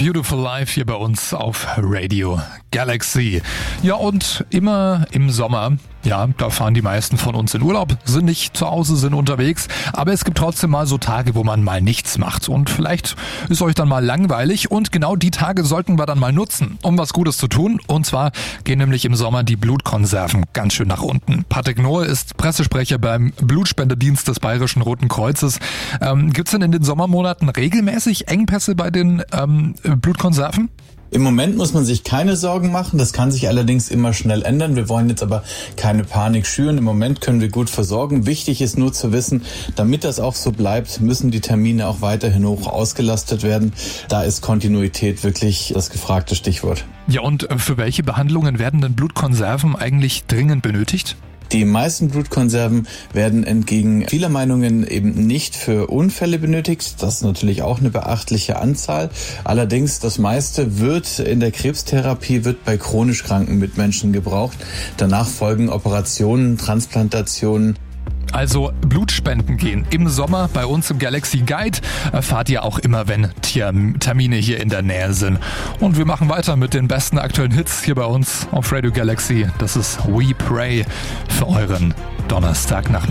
Beautiful Life hier bei uns auf Radio Galaxy. Ja, und immer im Sommer, ja, da fahren die meisten von uns in Urlaub, sind nicht zu Hause, sind unterwegs, aber es gibt trotzdem mal so Tage, wo man mal nichts macht und vielleicht ist euch dann mal langweilig und genau die Tage sollten wir dann mal nutzen, um was Gutes zu tun, und zwar gehen nämlich im Sommer die Blutkonserven ganz schön nach unten. Patrick Nohl ist Pressesprecher beim Blutspendedienst des Bayerischen Roten Kreuzes. Gibt's denn in den Sommermonaten regelmäßig Engpässe bei den Blutkonserven? Im Moment muss man sich keine Sorgen machen, das kann sich allerdings immer schnell ändern. Wir wollen jetzt aber keine Panik schüren. Im Moment können wir gut versorgen. Wichtig ist nur zu wissen, damit das auch so bleibt, müssen die Termine auch weiterhin hoch ausgelastet werden. Da ist Kontinuität wirklich das gefragte Stichwort. Ja, und für welche Behandlungen werden denn Blutkonserven eigentlich dringend benötigt? Die meisten Blutkonserven werden entgegen vieler Meinungen eben nicht für Unfälle benötigt. Das ist natürlich auch eine beachtliche Anzahl. Allerdings das meiste wird in der Krebstherapie, wird bei chronisch kranken Mitmenschen gebraucht. Danach folgen Operationen, Transplantationen. Also Blutspenden gehen im Sommer bei uns im Galaxy Guide erfahrt ihr auch immer, wenn Termine hier in der Nähe sind. Und wir machen weiter mit den besten aktuellen Hits hier bei uns auf Radio Galaxy. Das ist We Pray für euren Donnerstagnachmittag.